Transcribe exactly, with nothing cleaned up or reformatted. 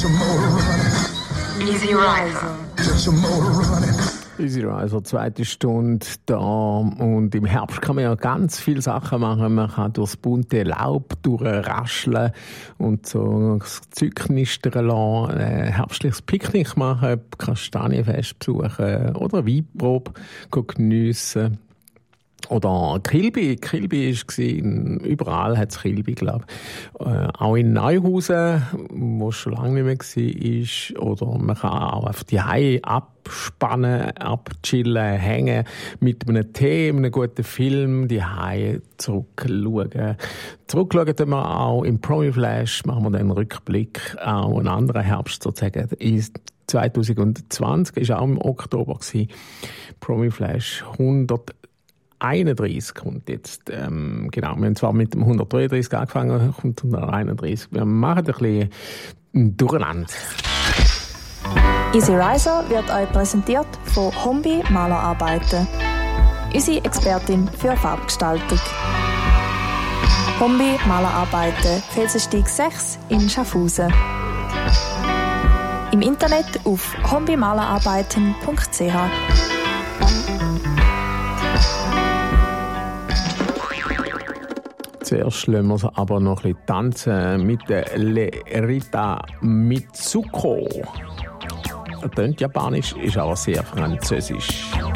some more running. Easy Riser. Just some more running. Easy Riser, zweite Stunde da. Und im Herbst kann man ja ganz viele Sachen machen. Man kann durchs bunte Laub durchrascheln und so das Zeug knistern lassen, ein herbstliches Picknick machen, Kastanienfest besuchen oder Weinprobe geniessen. Oder Kilby. Kilby war, überall hat es Kilby, glaube ich. Äh, auch in Neuhausen, wo es schon lange nicht mehr war. Oder man kann auch auf die Haie abspannen, abchillen, hängen, mit einem Tee, einem guten Film, die Haie zurückschauen. Zurückschauen tun wir auch im Promiflash, machen wir dann einen Rückblick, auch einen anderen Herbst sozusagen. zwanzig zwanzig war auch im Oktober. Promiflash hundert einunddreißig kommt jetzt. Ähm, genau, wir haben zwar mit dem hundertdreiunddreißig angefangen, kommt hunderteinunddreißig. Wir machen ein bisschen Durcheinander. Easy Riser wird euch präsentiert von Hombi Malerarbeiten. Unsere Expertin für Farbgestaltung. Hombi Malerarbeiten, Felsenstieg sechs in Schaffhausen. Im Internet auf hombi malerarbeiten punkt c h. Zuerst lassen wir aber noch ein bisschen tanzen mit der Le Rita Mitsuko. Das klingt japanisch, ist aber sehr französisch.